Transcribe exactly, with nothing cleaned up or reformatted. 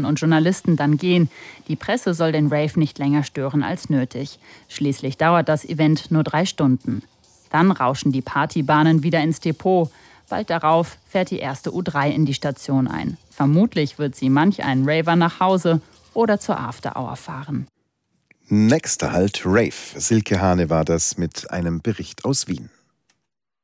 Journalistinnen und Journalisten dann gehen. Die Presse soll den Rave nicht länger stören als nötig. Schließlich dauert das Event nur drei Stunden. Dann rauschen die Partybahnen wieder ins Depot. Bald darauf fährt die erste U drei in die Station ein. Vermutlich wird sie manch einen Raver nach Hause oder zur After Hour fahren. Nächster Halt Rave. Silke Hane war das mit einem Bericht aus Wien.